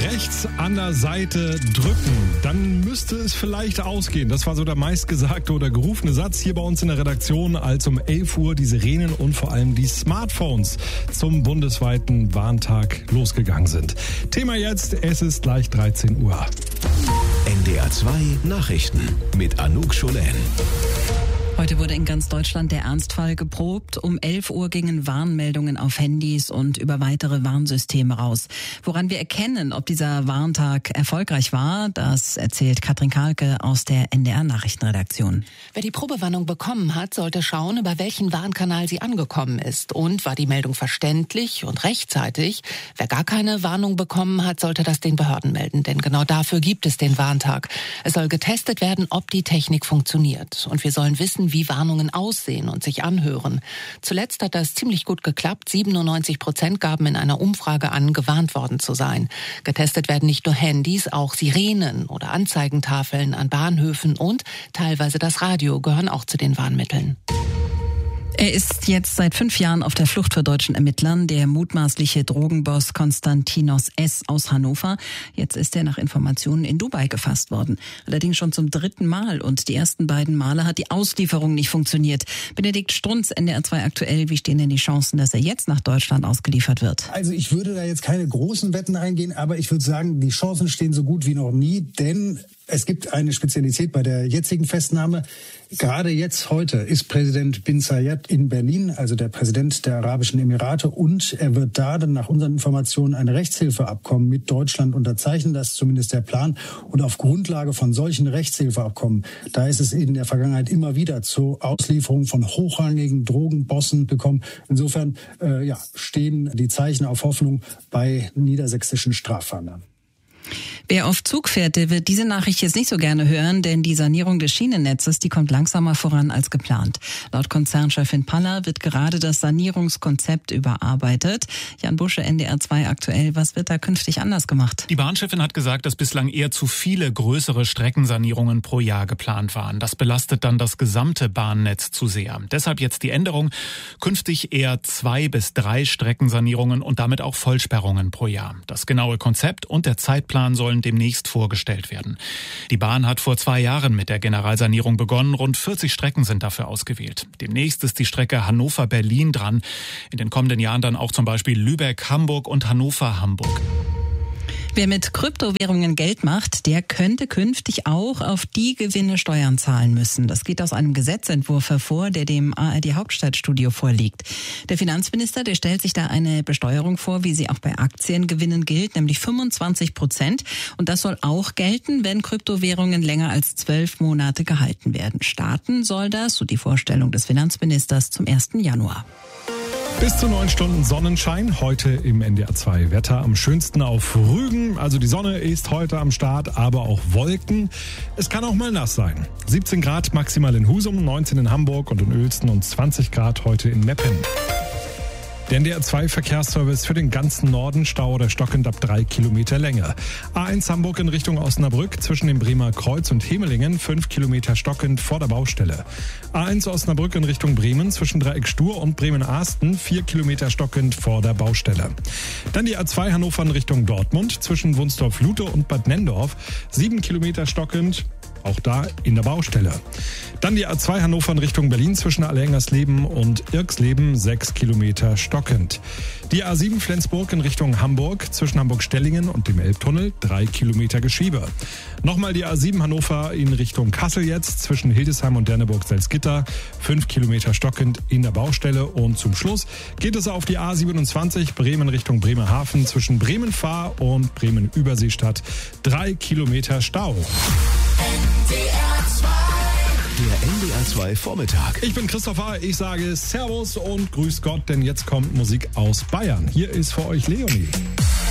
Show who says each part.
Speaker 1: Rechts an der Seite drücken, dann müsste es vielleicht ausgehen. Das war so der meistgesagte oder gerufene Satz hier bei uns in der Redaktion, als um 11 Uhr die Sirenen und vor allem die Smartphones zum bundesweiten Warntag losgegangen sind. Thema jetzt, es ist gleich 13 Uhr.
Speaker 2: NDR 2 Nachrichten mit Anouk Scholen.
Speaker 3: Heute wurde in ganz Deutschland der Ernstfall geprobt. Um 11 Uhr gingen Warnmeldungen auf Handys und über weitere Warnsysteme raus. Woran wir erkennen, ob dieser Warntag erfolgreich war, das erzählt Katrin Kahlke aus der NDR-Nachrichtenredaktion.
Speaker 4: Wer die Probewarnung bekommen hat, sollte schauen, über welchen Warnkanal sie angekommen ist. Und war die Meldung verständlich und rechtzeitig? Wer gar keine Warnung bekommen hat, sollte das den Behörden melden. Denn genau dafür gibt es den Warntag. Es soll getestet werden, ob die Technik funktioniert. Und wir sollen wissen, wie Warnungen aussehen und sich anhören. Zuletzt hat das ziemlich gut geklappt. 97% gaben in einer Umfrage an, gewarnt worden zu sein. Getestet werden nicht nur Handys, auch Sirenen oder Anzeigentafeln an Bahnhöfen und teilweise das Radio gehören auch zu den Warnmitteln.
Speaker 3: Er ist jetzt seit 5 Jahren auf der Flucht vor deutschen Ermittlern, der mutmaßliche Drogenboss Konstantinos S. aus Hannover. Jetzt ist er nach Informationen in Dubai gefasst worden. Allerdings schon zum 3. Mal und die ersten beiden Male hat die Auslieferung nicht funktioniert. Benedikt Strunz, NDR 2 aktuell, wie stehen denn die Chancen, dass er jetzt nach Deutschland ausgeliefert wird?
Speaker 5: Also ich würde da jetzt keine großen Wetten eingehen, aber ich würde sagen, die Chancen stehen so gut wie noch nie, denn es gibt eine Spezialität bei der jetzigen Festnahme. Gerade jetzt, heute, ist Präsident bin Zayed in Berlin, also der Präsident der Arabischen Emirate. Und er wird da dann nach unseren Informationen ein Rechtshilfeabkommen mit Deutschland unterzeichnen. Das ist zumindest der Plan. Und auf Grundlage von solchen Rechtshilfeabkommen, da ist es in der Vergangenheit immer wieder zur Auslieferung von hochrangigen Drogenbossen gekommen. Insofern stehen die Zeichen auf Hoffnung bei niedersächsischen Straffahndern.
Speaker 3: Wer auf Zug fährt, der wird diese Nachricht jetzt nicht so gerne hören, denn die Sanierung des Schienennetzes, die kommt langsamer voran als geplant. Laut Konzernchefin Paller wird gerade das Sanierungskonzept überarbeitet. Jan Busche, NDR 2 aktuell, was wird da künftig anders gemacht?
Speaker 6: Die Bahnchefin hat gesagt, dass bislang eher zu viele größere Streckensanierungen pro Jahr geplant waren. Das belastet dann das gesamte Bahnnetz zu sehr. Deshalb jetzt die Änderung, künftig eher 2 bis 3 Streckensanierungen und damit auch Vollsperrungen pro Jahr. Das genaue Konzept und der Zeitplan sollen demnächst vorgestellt werden. Die Bahn hat vor 2 Jahren mit der Generalsanierung begonnen. Rund 40 Strecken sind dafür ausgewählt. Demnächst ist die Strecke Hannover-Berlin dran. In den kommenden Jahren dann auch zum Beispiel Lübeck-Hamburg und Hannover-Hamburg.
Speaker 3: Wer mit Kryptowährungen Geld macht, der könnte künftig auch auf die Gewinne Steuern zahlen müssen. Das geht aus einem Gesetzentwurf hervor, der dem ARD Hauptstadtstudio vorliegt. Der Finanzminister, der stellt sich da eine Besteuerung vor, wie sie auch bei Aktiengewinnen gilt, nämlich 25%. Und das soll auch gelten, wenn Kryptowährungen länger als 12 Monate gehalten werden. Starten soll das, so die Vorstellung des Finanzministers, zum 1. Januar.
Speaker 1: Bis zu 9 Stunden Sonnenschein, heute im NDR 2 Wetter. Am schönsten auf Rügen, also die Sonne ist heute am Start, aber auch Wolken. Es kann auch mal nass sein. 17 Grad maximal in Husum, 19 in Hamburg und in Uelzen und 20 Grad heute in Meppen. Der NDR 2 Verkehrsservice für den ganzen Norden, Stau oder stockend ab 3 Kilometer Länge. A1 Hamburg in Richtung Osnabrück zwischen dem Bremer Kreuz und Hemelingen 5 Kilometer stockend vor der Baustelle. A1 Osnabrück in Richtung Bremen zwischen Dreieck Stur und Bremen-Ahsten 4 Kilometer stockend vor der Baustelle. Dann die A2 Hannover in Richtung Dortmund zwischen Wunsdorf-Lute und Bad Nendorf 7 Kilometer stockend. Auch da in der Baustelle. Dann die A2 Hannover in Richtung Berlin zwischen Allerengersleben und Irksleben 6 Kilometer stockend. Die A7 Flensburg in Richtung Hamburg zwischen Hamburg-Stellingen und dem Elbtunnel 3 Kilometer Geschiebe. Nochmal die A7 Hannover in Richtung Kassel jetzt zwischen Hildesheim und Derneburg-Salzgitter 5 Kilometer stockend in der Baustelle. Und zum Schluss geht es auf die A27 Bremen Richtung Bremerhaven zwischen Bremen-Fahr und Bremen-Überseestadt 3 Kilometer Stau.
Speaker 2: Der NDR 2 Vormittag.
Speaker 1: Ich bin Christopher, ich sage Servus und Grüß Gott, denn jetzt kommt Musik aus Bayern. Hier ist für euch Leonie.